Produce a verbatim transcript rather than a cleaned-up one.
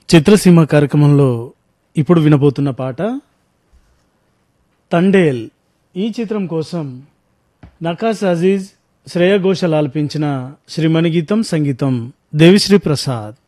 చిత్రసీమ కార్యక్రమంలో ఇప్పుడు వినబోతున్న పాట తండేల్. ఈ చిత్రం కోసం నకాస్ అజీజ్, శ్రేయ ఘోషాల్ ఆలపించిన శ్రీమణి గీతం, సంగీతం దేవిశ్రీ ప్రసాద్.